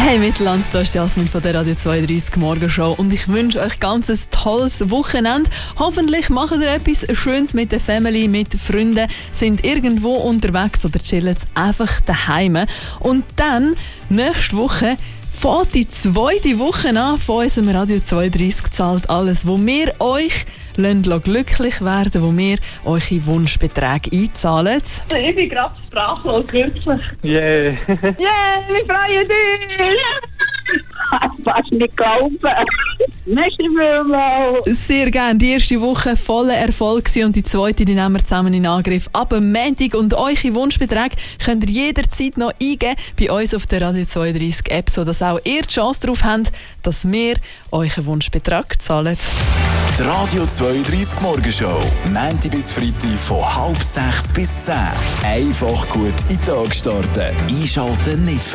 Hey Mittelland, da ist Jasmin von der Radio 32 Morgenshow und ich wünsche euch ganz ein tolles Wochenende. Hoffentlich macht ihr etwas Schönes mit der Family, mit Freunden, sind irgendwo unterwegs oder chillen einfach daheim. Und dann, nächste Woche, fängt die zweite Woche an von unserem Radio 32 zahlt alles, wo wir euch glücklich werden, wo wir eure Wunschbeträge einzahlen. Ich bin gerade sprachlos, wirklich. Yeah. Yeah, wir freuen dich! Fast nicht glauben. Merci vielmals. Sehr gerne. Die erste Woche voller Erfolg gewesen und die zweite, die nehmen wir zusammen in Angriff. Ab am Montag und eure Wunschbeträge könnt ihr jederzeit noch eingeben bei uns auf der Radio 32 App, sodass auch ihr die Chance darauf habt, dass wir euren Wunschbetrag zahlen. Die Radio 32 Morgenshow. Montag bis Freitag von 5:30 bis 10. Einfach gut in den Tag starten. Einschalten nicht